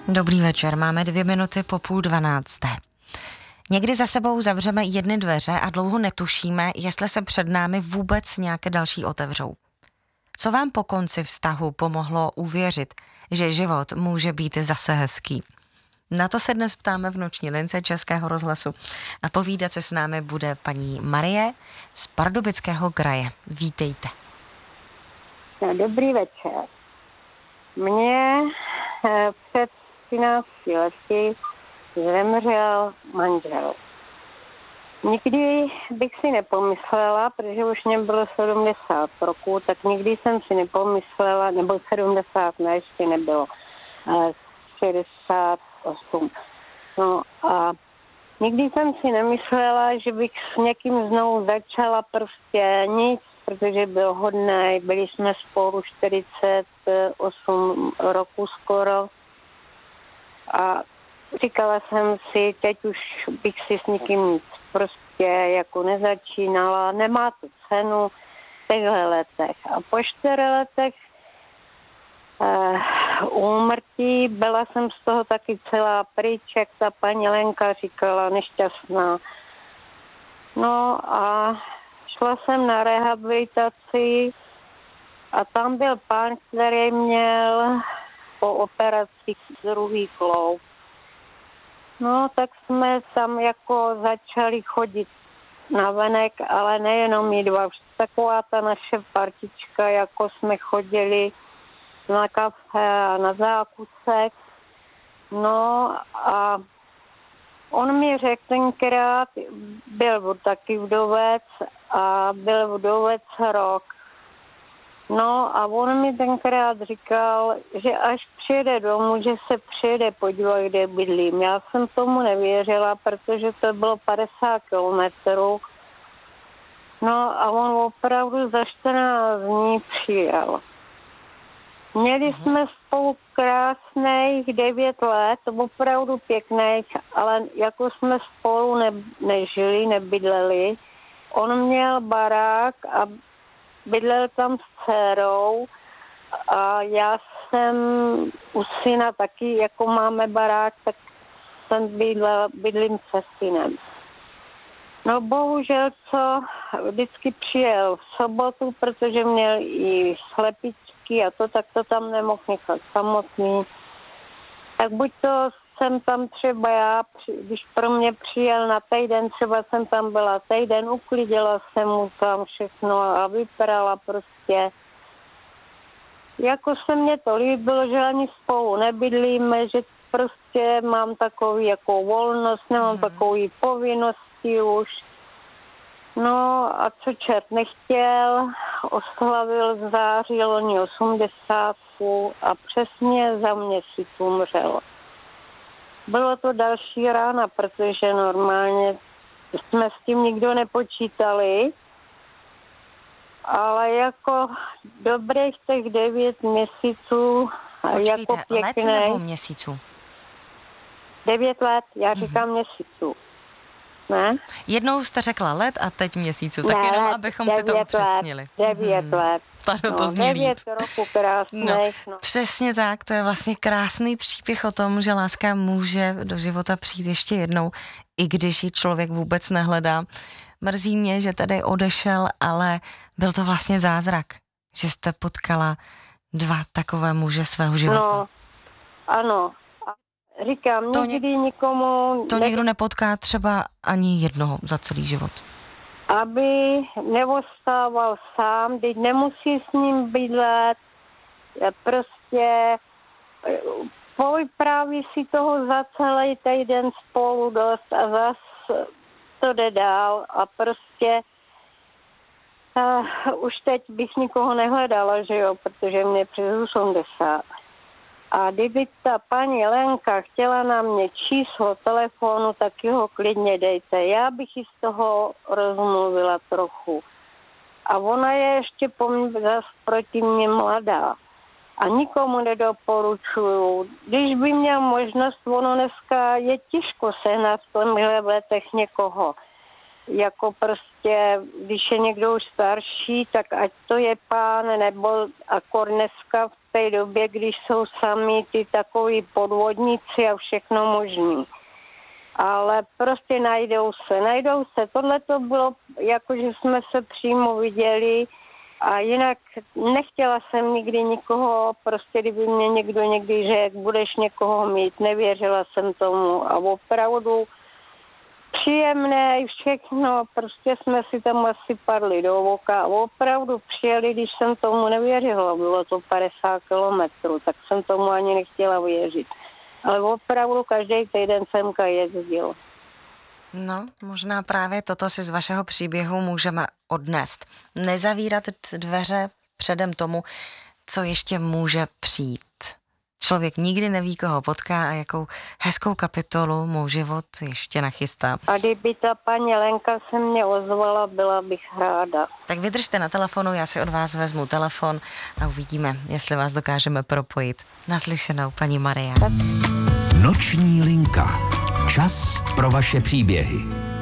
Dobrý večer, máme 2 minuty po 11:30. Někdy za sebou zavřeme jedny dveře a dlouho netušíme, jestli se před námi vůbec nějaké další otevřou. Co vám po konci vztahu pomohlo uvěřit, že život může být zase hezký? Na to se dnes ptáme v noční lince Českého rozhlasu a povídat se s námi bude paní Marie z Pardubického kraje. Vítejte. Dobrý večer. Mě před 13 lety zemřel manžel. Nikdy bych si nepomyslela, protože už mě bylo 70 roků, tak nikdy jsem si nepomyslela, nebo 70 ne, ještě nebylo, 68. No a nikdy jsem si nemyslela, že bych s někým znovu začala, prostě nic, protože byl hodnej, byli jsme spolu 48 roku skoro a říkala jsem si, teď už bych si s nikým nic prostě jako nezačínala, nemá to cenu v těchto letech. A po 4 letech úmrtí byla jsem z toho taky celá pryč, jak ta paní Lenka říkala, nešťastná. No a šla jsem na rehabilitaci a tam byl pán, který měl po operaci druhý kloub. No, tak jsme tam jako začali chodit na venek, ale nejenom my dva. Taková ta naše partička, jako jsme chodili na kafe a na zákusek. No a on mi řekl tenkrát, byl taky vdovec a byl vdovec rok. No a on mi tenkrát říkal, že až přijede domů, že se přijede podívat, kde bydlím. Já jsem tomu nevěřila, protože to bylo 50 kilometrů. No a on opravdu za 14 dní přijel. Měli jsme spolu krásných 9 let, opravdu pěkných, ale jako jsme spolu nežili, nebydleli. On měl barák a bydlel tam s dcerou a já jsem u syna taky, jako máme barák, tak jsem bydlím se synem. No bohužel, co vždycky přijel v sobotu, protože měl i slepičky a to, tak to tam nemohl nechat samotný. Tak buď to jsem tam třeba já, když pro mě přijel na týden, třeba jsem tam byla týden, uklidila jsem mu tam všechno a vyprala prostě. Jako se mně to líbilo, že ani spolu nebydlíme, že prostě mám takový jako volnost, nemám takový povinnosti už. No a co čert nechtěl, oslavil v září loni 80 a přesně za měsíc umřel. Bylo to další rána, protože normálně jsme s tím nikdo nepočítali, ale jako dobrých těch 9 měsíců, Počkejte, jako pěkný. let nebo měsíců? 9 let, já říkám měsíců. Ne? Jednou jste řekla let a teď měsíců, tak jenom abychom si to upřesnili. 9 let. Pardon, to zní 9 líp. roku krásných. No, přesně tak, to je vlastně krásný příběh o tom, že láska může do života přijít ještě jednou, i když ji člověk vůbec nehledá. Mrzí mě, že tady odešel, ale byl to vlastně zázrak, že jste potkala 2 takové muže svého života. No, ano. Říkám, nikdy nikomu... To někdo nepotká třeba ani jednoho za celý život. Aby neostával sám, teď nemusí s ním bydlet, prostě povypráví si toho za celý týden spolu dost a zas to jde dál a prostě už teď bych nikoho nehledala, že jo, protože mě přes 80. A kdyby ta paní Lenka chtěla na mě číslo telefonu, tak ho klidně dejte. Já bych ji z toho rozmluvila trochu. A ona je ještě zas proti mě mladá. A nikomu nedoporučuju. Když by měl možnost, ono dneska je těžko sehnat v tomhle letech někoho. Jako prostě, když je někdo už starší, tak ať to je pán, nebo akor dneska v té době, když jsou sami ty takový podvodníci a všechno možný. Ale prostě najdou se. Tohle to bylo, jako že jsme se přímo viděli a jinak nechtěla jsem nikdy nikoho, prostě kdyby mě někdo někdy řekl, budeš někoho mít, nevěřila jsem tomu a opravdu příjemné i všechno, prostě jsme si tam asi padli do oka a opravdu přijeli, když jsem tomu nevěřila, bylo to 50 kilometrů, tak jsem tomu ani nechtěla věřit. Ale opravdu každý týden semka jezdil. No, možná právě toto si z vašeho příběhu můžeme odnést. Nezavírat dveře předem tomu, co ještě může přijít. Člověk nikdy neví, koho potká a jakou hezkou kapitolu mu život ještě nachystá. A kdyby ta paní Lenka se mě ozvala, byla bych ráda. Tak vydržte na telefonu, já si od vás vezmu telefon a uvidíme, jestli vás dokážeme propojit. Naslyšenou, paní Maria. Noční linka. Čas pro vaše příběhy.